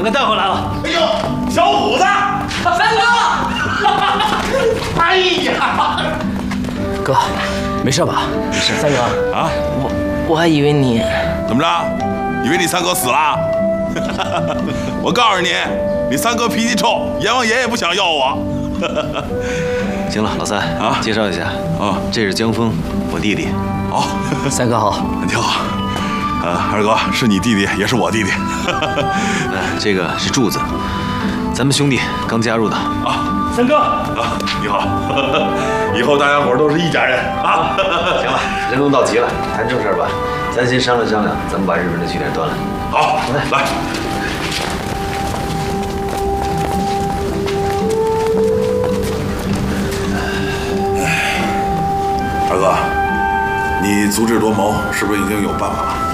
们带回来了。 哎呦，小虎子， 三哥！ 哎呀， 哥，没事吧？没事。三哥啊， 我还以为你怎么着？以为你三哥死了？我告诉你，你三哥脾气臭，阎王爷也不想要我。 行了，老三啊， 介绍一下啊，这是江峰，我弟弟。 哦， 三哥好， 挺好。二哥是你弟弟，也是我弟弟。 这个是柱子，咱们兄弟刚加入的啊。 三哥啊，你好。以后大家伙都是一家人啊。 行了，人都到齐了，谈正事吧。咱先商量商量，咱们把日本的据点端来。 好，来。二哥，你足智多谋，是不是已经有办法了？